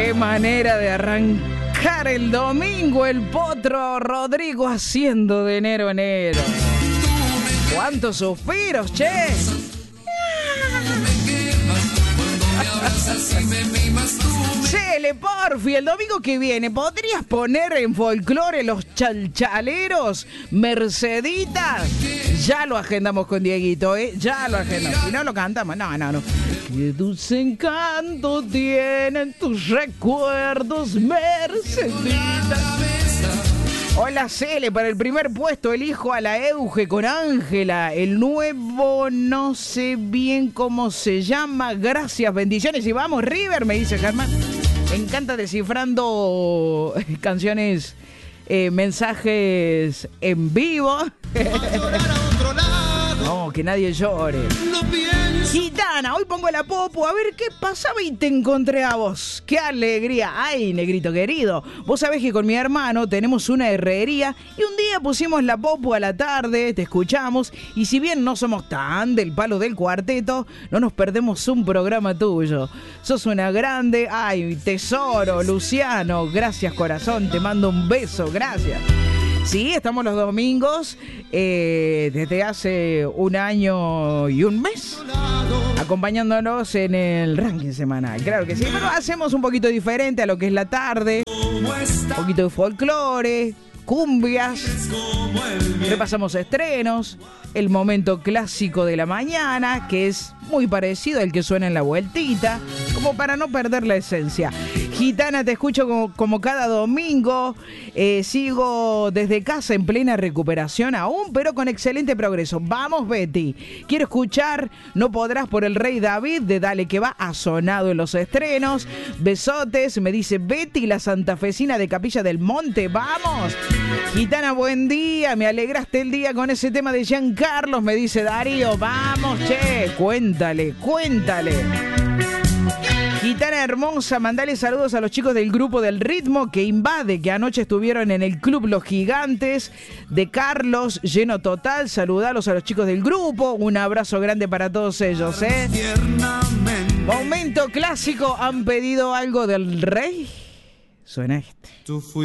Qué manera de arrancar el domingo, el Potro Rodrigo haciendo de enero enero. ¡Cuántos suspiros, che! Chele, porfi, el domingo que viene, ¿podrías poner en folclore los chalchaleros, Merceditas? Ya lo agendamos con Dieguito, ya lo agendamos. Si no lo cantamos, no. Qué dulce encanto tienen tus recuerdos, Merceditas. Hola, Cele, para el primer puesto elijo a la Euge con Ángela. El nuevo no sé bien cómo se llama. Gracias, bendiciones. Y vamos, River, me dice Germán. Me encanta descifrando canciones, mensajes en vivo. No, que nadie llore. Gitana, hoy pongo la popo, a ver qué pasaba y te encontré a vos. ¡Qué alegría! ¡Ay, negrito querido! Vos sabés que con mi hermano tenemos una herrería y un día pusimos la popo a la tarde, te escuchamos, y si bien no somos tan del palo del cuarteto, no nos perdemos un programa tuyo. Sos una grande. ¡Ay, tesoro, Luciano! Gracias, corazón, te mando un beso, gracias. Sí, estamos los domingos, desde hace un año y un mes, acompañándonos en el ranking semanal. Claro que sí, pero hacemos un poquito diferente a lo que es la tarde, un poquito de folclore, cumbias, repasamos estrenos, el momento clásico de la mañana, que es muy parecido al que suena en la vueltita, como para no perder la esencia. Gitana, te escucho como cada domingo. Sigo desde casa en plena recuperación aún, pero con excelente progreso. Vamos, Betty. Quiero escuchar No Podrás por el Rey David de Dale que va, ha sonado en los estrenos. Besotes, me dice Betty, la santafesina de Capilla del Monte. ¡Vamos! Gitana, buen día. Me alegraste el día con ese tema de Giancarlos, me dice Darío. ¡Vamos, che! Cuéntale. Gitana hermosa, mandale saludos a los chicos del grupo del ritmo que invade, que anoche estuvieron en el club Los Gigantes de Carlos, lleno total. Saludalos a los chicos del grupo, un abrazo grande para todos ellos, Momento clásico, ¿han pedido algo del rey? Suena este.